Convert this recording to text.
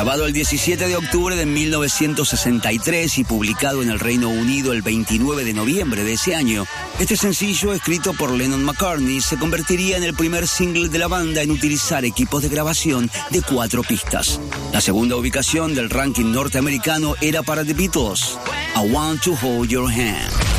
Grabado el 17 de octubre de 1963 y publicado en el Reino Unido el 29 de noviembre de ese año, este sencillo, escrito por Lennon-McCartney, se convertiría en el primer single de la banda en utilizar equipos de grabación de 4 pistas. La segunda ubicación del ranking norteamericano era para The Beatles, I Want to Hold Your Hand.